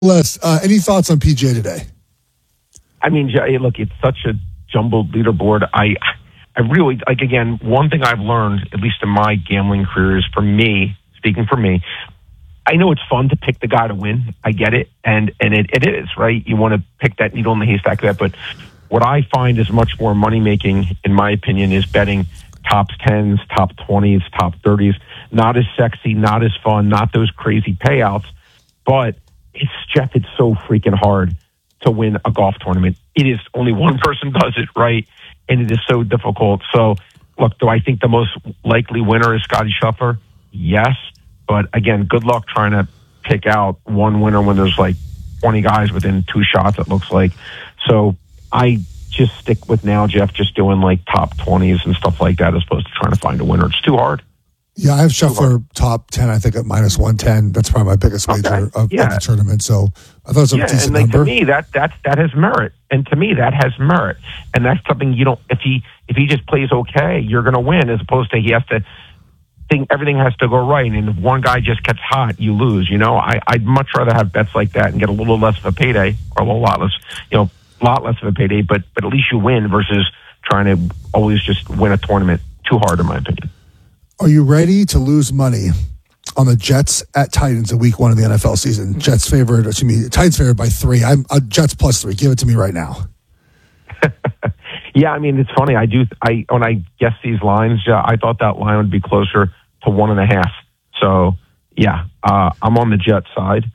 Les, any thoughts on PGA today? I mean, look, it's such a jumbled leaderboard. I really, like, again, one thing I've learned, at least in my gambling career, is speaking for me, I know it's fun to pick the guy to win. I get it. And it is, right? You want to pick that needle in the haystack of that. But what I find is much more money-making, in my opinion, is betting top 10s, top 20s, top 30s. Not as sexy, not as fun, not those crazy payouts. But it's so freaking hard to win a golf tournament. It is only one person does it, right? And it is so difficult. So, look, do I think the most likely winner is Scotty Scheffler? Yes. But again, good luck trying to pick out one winner when there's like 20 guys within 2 shots, it looks like. So I just stick with now, Jeff, just doing like top 20s and stuff like that as opposed to trying to find a winner. It's too hard. Yeah, I have Scheffler top 10, I think, at minus 110. That's probably my biggest wager of the tournament. So I thought it was a decent number. To me, that has merit. And to me, that has merit. And that's something you don't, if he just plays okay, you're going to win, as opposed to he has to think everything has to go right. And if one guy just gets hot, you lose. You know, I'd much rather have bets like that and get a little less of a payday, or a lot less of a payday, but at least you win versus trying to always just win a tournament. Too hard, in my opinion. Are you ready to lose money on the Jets at Titans in week 1 of the NFL season? Titans favored by 3. I'm Jets plus 3. Give it to me right now. Yeah, I mean, it's funny. When I guess these lines, I thought that line would be closer to 1.5. So yeah, I'm on the Jets side.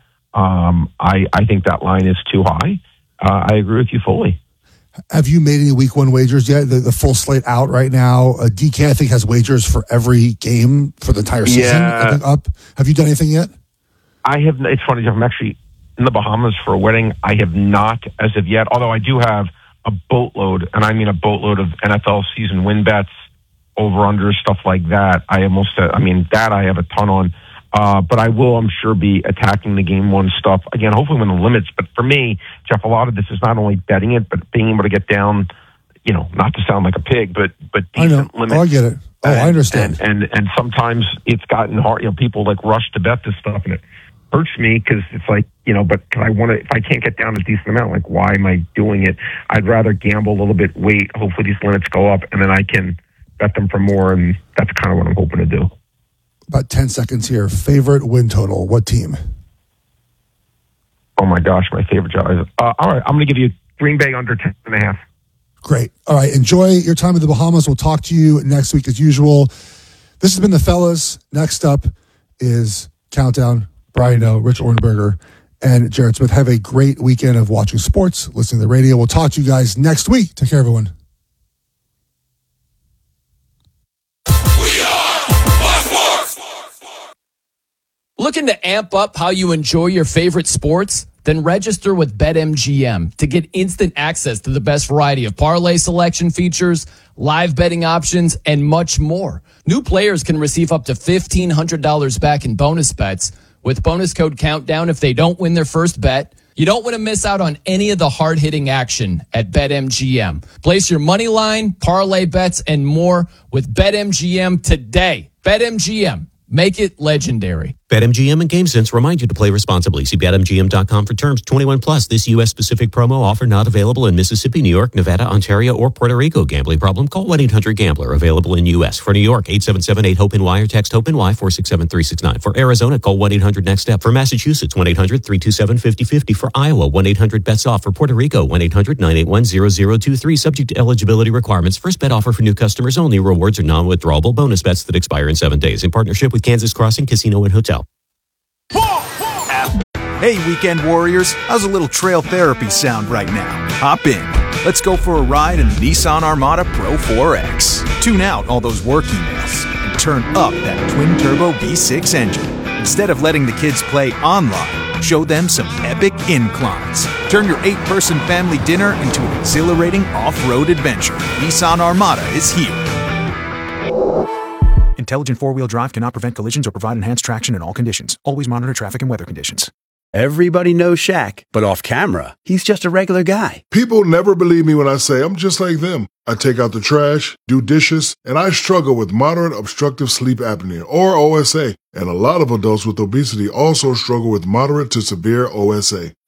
I think that line is too high. I agree with you fully. Have you made any week 1 wagers yet? The full slate out right now. DK, I think, has wagers for every game for the entire season. I think up. Have you done anything yet? I have. It's funny, Jeff. I'm actually in the Bahamas for a wedding. I have not as of yet, although I do have a boatload, and I mean a boatload of NFL season win bets, over-under, stuff like that. I have a ton on. But I will, I'm sure, be attacking the game 1 stuff. Again, hopefully within the limits. But for me, Jeff, a lot of this is not only betting it, but being able to get down, not to sound like a pig, but decent limits. Oh, I get it. I understand. And sometimes it's gotten hard. People like rush to bet this stuff, and it hurts me because it's like, but if I can't get down a decent amount, like, why am I doing it? I'd rather gamble a little bit, wait, hopefully these limits go up, and then I can bet them for more, and that's kind of what I'm hoping to do. About 10 seconds here. Favorite win total. What team? Oh, my gosh. My favorite job. All right. I'm going to give you Green Bay under 10.5. Great. All right. Enjoy your time in the Bahamas. We'll talk to you next week as usual. This has been the Fellas. Next up is Countdown. Brian Noe, Rich Orenberger, and Jared Smith. Have a great weekend of watching sports, listening to the radio. We'll talk to you guys next week. Take care, everyone. Looking to amp up how you enjoy your favorite sports? Then register with BetMGM to get instant access to the best variety of parlay selection features, live betting options, and much more. New players can receive up to $1,500 back in bonus bets with bonus code Countdown if they don't win their first bet. You don't want to miss out on any of the hard-hitting action at BetMGM. Place your money line, parlay bets, and more with BetMGM today. BetMGM. Make it legendary. BetMGM and GameSense remind you to play responsibly. See BetMGM.com for terms. 21 plus. This U.S.-specific promo offer not available in Mississippi, New York, Nevada, Ontario, or Puerto Rico. Gambling problem? Call 1-800-GAMBLER. Available in U.S. For New York, 877-8-HOPE-NY or text HOPE-NY 467-369. For Arizona, call 1-800-NEXT-STEP. For Massachusetts, 1-800-327-5050. For Iowa, 1-800-BETS-OFF. For Puerto Rico, 1-800-981-0023. Subject to eligibility requirements. First bet offer for new customers only. Rewards are non-withdrawable bonus bets that expire in 7 days. In partnership with Kansas Crossing Casino and Hotel. Hey, weekend warriors, how's a little trail therapy sound right now? Hop in. Let's go for a ride in the Nissan Armada Pro 4X. Tune out all those work emails and turn up that twin-turbo V6 engine. Instead of letting the kids play online, show them some epic inclines. Turn your 8-person family dinner into an exhilarating off-road adventure. Nissan Armada is here. Intelligent four-wheel drive cannot prevent collisions or provide enhanced traction in all conditions. Always monitor traffic and weather conditions. Everybody knows Shaq, but off camera, he's just a regular guy. People never believe me when I say I'm just like them. I take out the trash, do dishes, and I struggle with moderate obstructive sleep apnea, or OSA. And a lot of adults with obesity also struggle with moderate to severe OSA.